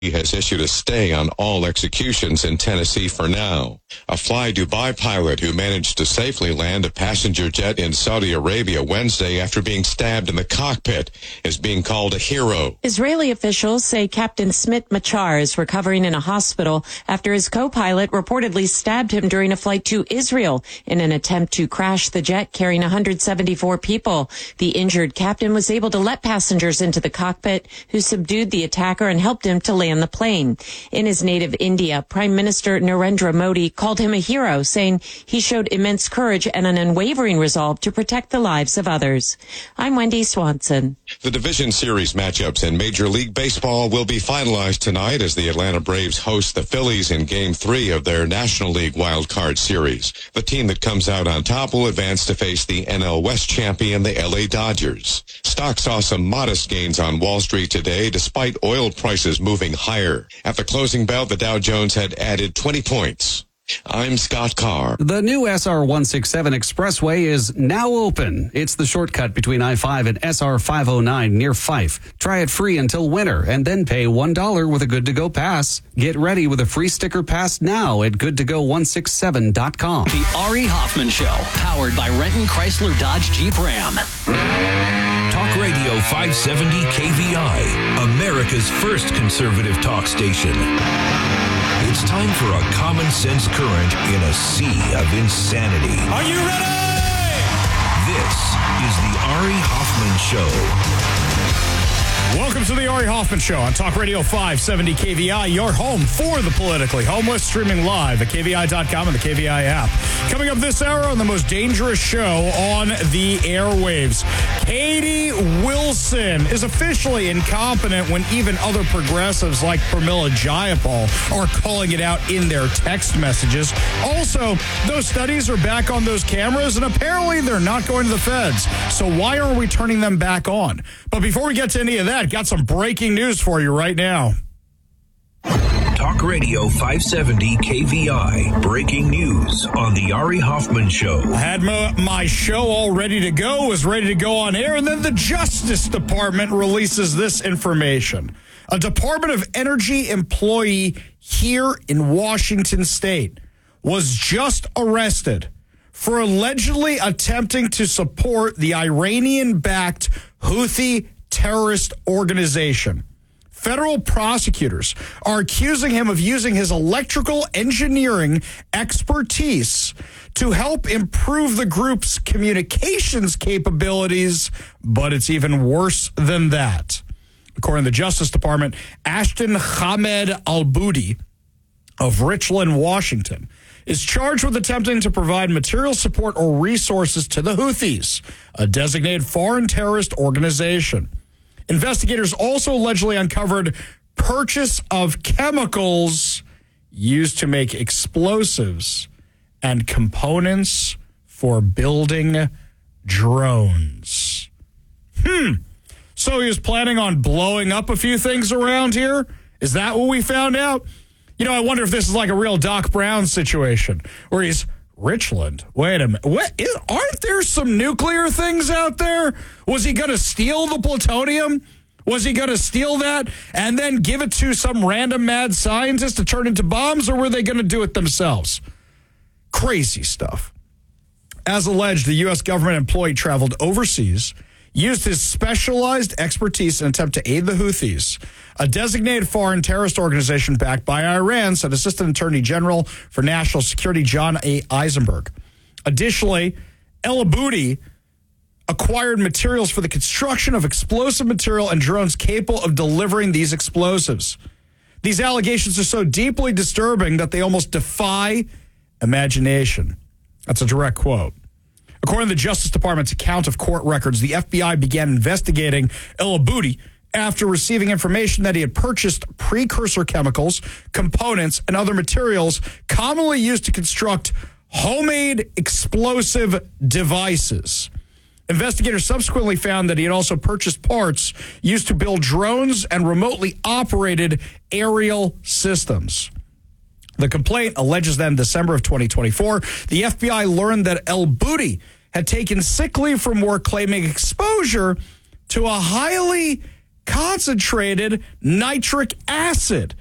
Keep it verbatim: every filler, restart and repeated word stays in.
He has issued a stay on all executions in Tennessee for now. A Fly Dubai pilot who managed to safely land a passenger jet in Saudi Arabia Wednesday after being stabbed in the cockpit is being called a hero. Israeli officials say Captain Smit Machar is recovering in a hospital after his co-pilot reportedly stabbed him during a flight to Israel in an attempt to crash the jet carrying one hundred seventy-four people. The injured captain was able to let passengers into the cockpit, who subdued the attacker and helped him to land the plane. In his native India, Prime Minister Narendra Modi called him a hero, saying he showed immense courage and an unwavering resolve to protect the lives of others. I'm Wendy Swanson. The Division Series matchups in Major League Baseball will be finalized tonight as the Atlanta Braves host the Phillies in Game three of their National League Wild Card Series. The team that comes out on top will advance to face the N L West champion, the L A Dodgers. Stocks saw some modest gains on Wall Street today, despite oil prices moving higher. At the closing bell, the Dow Jones had added twenty points. I'm Scott Carr. The new S R one sixty-seven Expressway is now open. It's the shortcut between I five and S R five oh nine near Fife. Try it free until winter and then pay one dollar with a good-to-go pass. Get ready with a free sticker pass now at good to go one sixty-seven dot com. The Ari Hoffman Show, powered by Renton Chrysler Dodge Jeep Ram. Talk Radio five seventy K V I, America's first conservative talk station. It's time for a common sense current in a sea of insanity. Are you ready? This is the Ari Hoffman Show. Welcome to the Ari Hoffman Show on Talk Radio five seventy K V I, your home for the politically homeless, streaming live at K V I dot com and the K V I app. Coming up this hour on the most dangerous show on the airwaves, Katie Wilson is officially incompetent when even other progressives like Pramila Jayapal are calling it out in their text messages. Also, those studies are back on those cameras, and apparently they're not going to the feds. So why are we turning them back on? But before we get to any of that, got some breaking news for you right now. Talk Radio five seventy K V I. Breaking news on the Ari Hoffman Show. I had my, my show all ready to go, was ready to go on air, and then the Justice Department releases this information. A Department of Energy employee here in Washington State was just arrested for allegedly attempting to support the Iranian-backed Houthi terrorist organization. Federal prosecutors are accusing him of using his electrical engineering expertise to help improve the group's communications capabilities, but it's even worse than that. According to the Justice Department, Ashton Hamed Al-Budi of Richland, Washington, is charged with attempting to provide material support or resources to the Houthis, a designated foreign terrorist organization. Investigators also allegedly uncovered purchase of chemicals used to make explosives and components for building drones. Hmm. So he was planning on blowing up a few things around here? Is that what we found out? You know, I wonder if this is like a real Doc Brown situation where he's Richland. Wait a minute. What is, aren't there some nuclear things out there? Was he going to steal the plutonium? Was he going to steal that and then give it to some random mad scientist to turn into bombs, or were they going to do it themselves? Crazy stuff. As alleged, the U S government employee traveled overseas, used his specialized expertise in an attempt to aid the Houthis, a designated foreign terrorist organization backed by Iran, said Assistant Attorney General for National Security John A. Eisenberg. Additionally, El-Aboudi acquired materials for the construction of explosive material and drones capable of delivering these explosives. These allegations are so deeply disturbing that they almost defy imagination. That's a direct quote. According to the Justice Department's account of court records, the F B I began investigating El-Aboudi after receiving information that he had purchased precursor chemicals, components, and other materials commonly used to construct homemade explosive devices. Investigators subsequently found that he had also purchased parts used to build drones and remotely operated aerial systems. The complaint alleges that in December of twenty twenty-four, the F B I learned that El-Aboudi had taken sick leave from work, claiming exposure to a highly concentrated nitric acid.